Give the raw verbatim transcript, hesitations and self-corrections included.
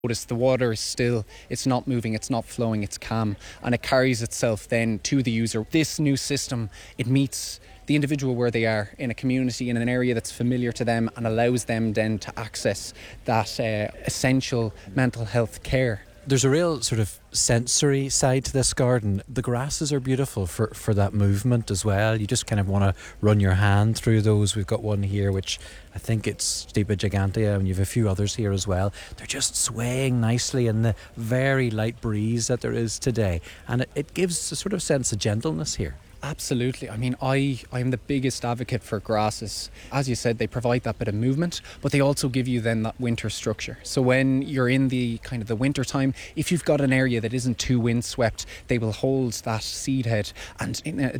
Notice the water is still, it's not moving, it's not flowing, it's calm, and it carries itself then to the user. This new system, it meets the individual where they are in a community, in an area that's familiar to them, and allows them then to access that uh, essential mental health care. There's a real sort of sensory side to this garden. The grasses are beautiful for, for that movement as well. You just kind of want to run your hand through those. We've got one here which I think it's Stipa gigantea, and you have a few others here as well. They're just swaying nicely in the very light breeze that there is today, and it, it gives a sort of sense of gentleness here. Absolutely. I mean, I, I am the biggest advocate for grasses. As you said, they provide that bit of movement, but they also give you then that winter structure. So when you're in the kind of the winter time, if you've got an area that isn't too windswept, they will hold that seed head. And in a